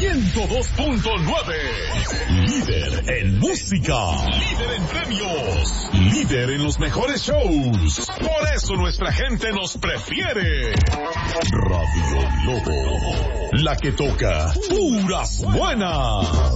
102.9. Líder en música. Líder en premios. Líder en los mejores shows. Por eso nuestra gente nos prefiere. Radio Globo. La que toca puras buenas.